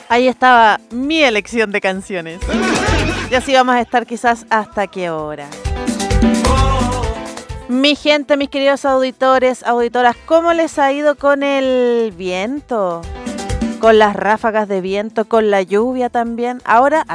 Ahí estaba mi elección de canciones. Y así vamos a estar quizás hasta qué hora. Mi gente, mis queridos auditores, auditoras, ¿cómo les ha ido con el viento? Con las ráfagas de viento, con la lluvia también. Ahora,